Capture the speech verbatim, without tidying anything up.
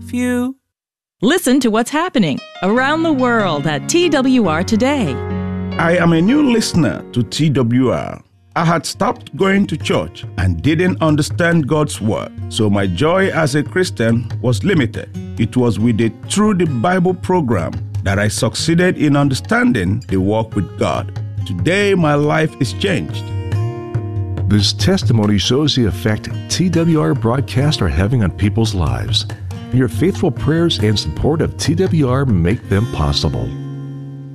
Phew. Listen to what's happening around the world at T W R Today. I am a new listener to T W R. I had stopped going to church and didn't understand God's word, so my joy as a Christian was limited. It was with a Through the Bible program that I succeeded in understanding the walk with God. Today, my life is changed. This testimony shows the effect T W R broadcasts are having on people's lives. Your faithful prayers and support of T W R make them possible.